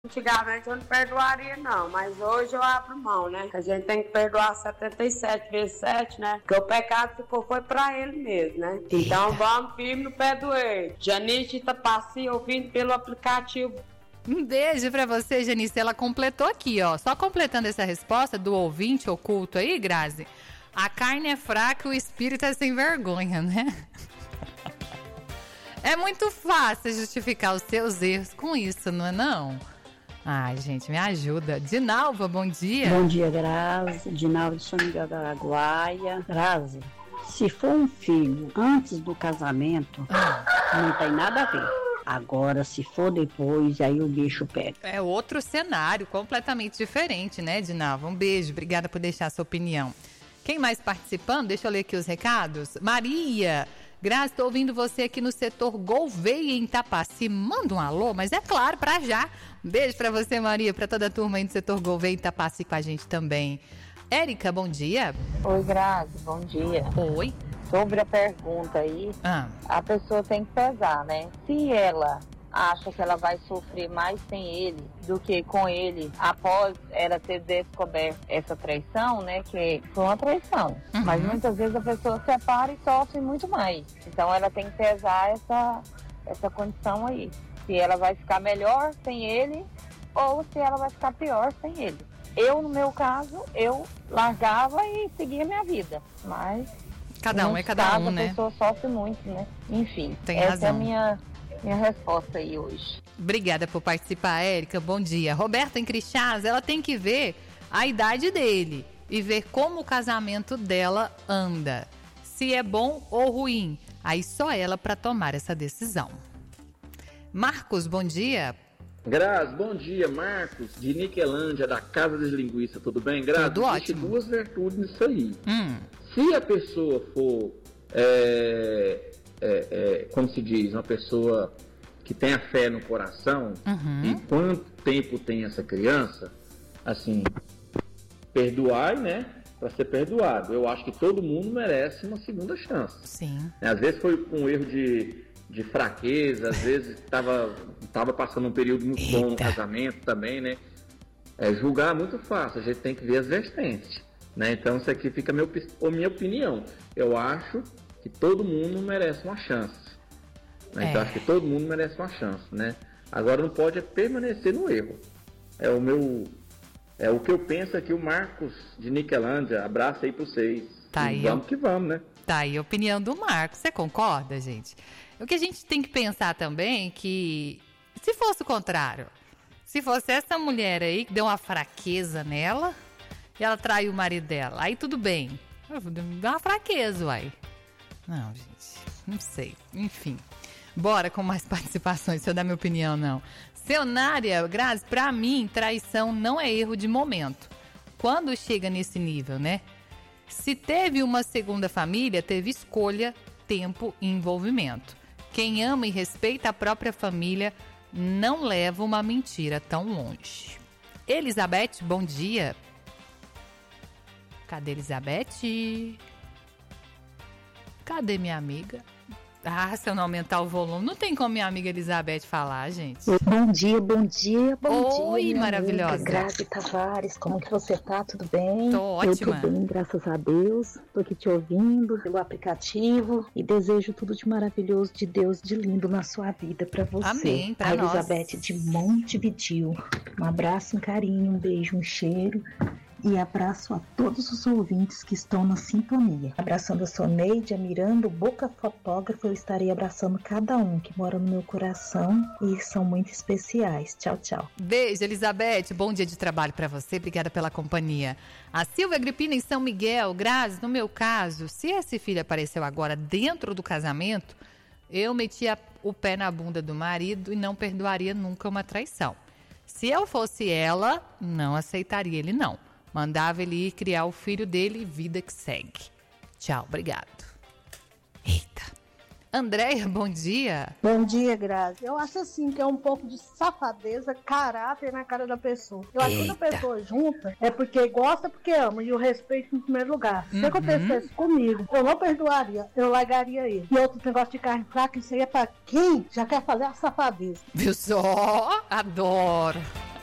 Antigamente eu não perdoaria não, mas hoje eu abro mão, né? A gente tem que perdoar 77 vezes 7, né? Porque o pecado foi pra ele mesmo, né? Então vamos firme no pé do erro. Janice Itapaci, ouvindo pelo aplicativo. Um beijo pra você, Janice. Ela completou aqui, ó. Só completando essa resposta do ouvinte oculto aí, Grazi. A carne é fraca e o espírito é sem vergonha, né? É muito fácil justificar os seus erros com isso, não é não? Ai, gente, me ajuda. Dinalva, bom dia. Bom dia, Grazi. Dinalva de São Miguel da Araguaia. Grazi, se for um filho antes do casamento, não tem nada a ver. Agora, se for depois, aí o bicho pega. É outro cenário, completamente diferente, né, Dinalva? Um beijo, obrigada por deixar a sua opinião. Quem mais participando? Deixa eu ler aqui os recados. Maria, Grazi, estou ouvindo você aqui no setor Gouveia, em Itapaci. Manda um alô, mas é claro, pra já. Um beijo pra você, Maria, pra toda a turma aí do setor Gouveia, em Itapaci com a gente também. Érica, bom dia. Oi, Grazi, bom dia. Oi. Sobre a pergunta aí, a pessoa tem que pesar, né? Se ela acha que ela vai sofrer mais sem ele do que com ele após ela ter descoberto essa traição, né? Que foi uma traição. Uhum. Mas muitas vezes a pessoa separa e sofre muito mais. Então ela tem que pesar essa condição aí. Se ela vai ficar melhor sem ele ou se ela vai ficar pior sem ele. Eu, no meu caso, eu largava e seguia minha vida. Mas cada um é cada um, né? A pessoa sofre muito, né? Enfim, tem essa razão. É a minha resposta aí hoje. Obrigada por participar, Érica. Bom dia. Roberta em Crixás, ela tem que ver a idade dele e ver como o casamento dela anda. Se é bom ou ruim. Aí só ela para tomar essa decisão. Marcos, bom dia. Grazi, bom dia. Marcos, de Niquelândia, da Casa das Linguiças, tudo bem? Grazi, tudo existe ótimo. duas virtudes nisso aí. Se a pessoa for, como se diz, uma pessoa que tem a fé no coração, e quanto tempo tem essa criança, assim, perdoar, né, para ser perdoado. Eu acho que todo mundo merece uma segunda chance. Sim. Às vezes foi um erro de fraqueza, às vezes estava passando um período muito bom no casamento também, né? Julgar é muito fácil, a gente tem que ver as vertentes, né? Então isso aqui fica a minha opinião. Eu acho que todo mundo merece uma chance, né? Então acho que todo mundo merece uma chance, né? Agora não pode permanecer no erro. É o que eu penso aqui, o Marcos de Niquelândia. Abraço aí pra vocês. Tá aí. Vamos que vamos, né? Tá aí a opinião do Marcos. Você concorda, gente? O que a gente tem que pensar também é que, se fosse o contrário, se fosse essa mulher aí que deu uma fraqueza nela e ela traiu o marido dela, aí tudo bem. Dá uma fraqueza, uai. Não, gente, não sei. Enfim, bora com mais participações, se eu dar minha opinião, não. Seonária, Grazi, pra mim, traição não é erro de momento. Quando chega nesse nível, né? Se teve uma segunda família, teve escolha, tempo e envolvimento. Quem ama e respeita a própria família não leva uma mentira tão longe. Elizabeth, bom dia. Cadê Elizabeth? Cadê minha amiga? Ah, se eu não aumentar o volume, não tem como minha amiga Elizabeth falar, gente. Bom dia, bom dia, bom dia. Oi, maravilhosa. Amiga Grazi Tavares, como que você tá? Tudo bem? Tô ótima. Eu tô bem, graças a Deus. Tô aqui te ouvindo pelo aplicativo e desejo tudo de maravilhoso, de Deus, de lindo na sua vida pra você. Amém, pra nós. Elizabeth de Montevidéu. Um abraço, um carinho, um beijo, um cheiro. E abraço a todos os ouvintes que estão na sintonia. Abraçando a Soneide, a Miranda, o Boca Fotógrafo, eu estarei abraçando cada um que mora no meu coração e são muito especiais. Tchau, tchau. Beijo, Elizabeth. Bom dia de trabalho para você. Obrigada pela companhia. A Silvia Agripina em São Miguel. Grazi, no meu caso, se esse filho apareceu agora dentro do casamento, eu metia o pé na bunda do marido e não perdoaria nunca uma traição. Se eu fosse ela, não aceitaria ele, não. Mandava ele ir criar o filho dele e vida que segue. Tchau, obrigado. Eita. Andréia, bom dia. Bom dia, Grazi. Eu acho assim que é um pouco de safadeza, caráter na cara da pessoa. Eu acho que quando a pessoa junta é porque gosta, porque ama, e o respeito em primeiro lugar. Se acontecesse comigo, eu não perdoaria, eu largaria ele. E outro negócio de carne fraca, isso aí é pra quem já quer fazer a safadeza. Viu só? Adoro.